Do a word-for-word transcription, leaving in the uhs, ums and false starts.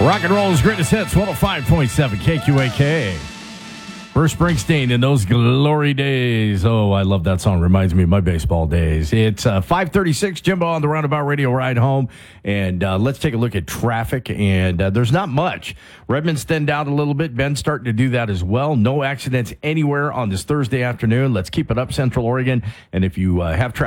Rock and roll's greatest hits, one oh five point seven K Q A K. Bruce Springsteen in those glory days. Oh, I love that song. Reminds me of my baseball days. It's uh, five thirty-six, Jimbo on the Roundabout Radio ride home. And uh, let's take a look at traffic. And uh, there's not much. Redmond's thinned out a little bit. Ben's starting to do that as well. No accidents anywhere on this Thursday afternoon. Let's keep it up, Central Oregon. And if you uh, have traffic,